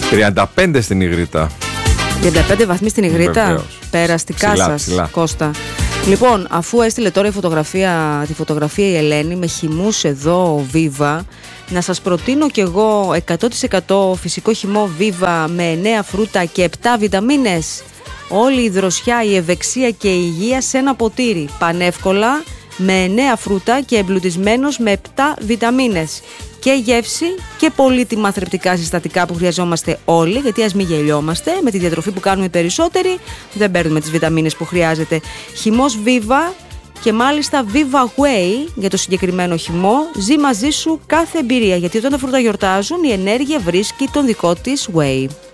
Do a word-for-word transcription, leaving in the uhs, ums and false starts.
τριάντα πέντε στην Ιγρήτα. τριάντα πέντε βαθμοί στην Ιγρήτα. Βεβαίως. Περαστικά ψηλά, σας, ψηλά. Κώστα. Λοιπόν, αφού έστειλε τώρα η φωτογραφία, τη φωτογραφία η Ελένη με χυμούς εδώ Viva, να σας προτείνω κι εγώ εκατό τοις εκατό φυσικό χυμό Viva με εννέα φρούτα και επτά βιταμίνες. Όλη η δροσιά, η ευεξία και η υγεία σε ένα ποτήρι. Πανεύκολα, με εννέα φρούτα και εμπλουτισμένος με επτά βιταμίνες. Και γεύση και πολύτιμα θρεπτικά συστατικά που χρειαζόμαστε όλοι, γιατί ας μην γελιόμαστε, με τη διατροφή που κάνουμε οι περισσότεροι δεν παίρνουμε τις βιταμίνες που χρειάζεται. Χυμός Viva και μάλιστα Viva Whey για το συγκεκριμένο χυμό ζει μαζί σου κάθε εμπειρία, γιατί όταν τα φρούτα γιορτάζουν η ενέργεια βρίσκει τον δικό της Whey.